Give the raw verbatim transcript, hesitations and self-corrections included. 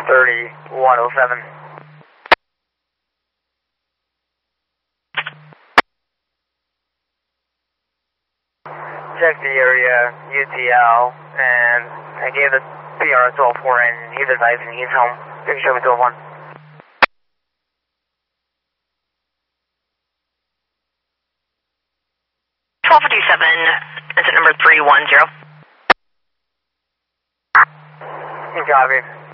thirty-one oh seven. Check the area, U T L, and I gave the P R twelve four in. He's advising he's home. You can show me twelve one. twelve fifty-seven, incident number three one zero. Copy.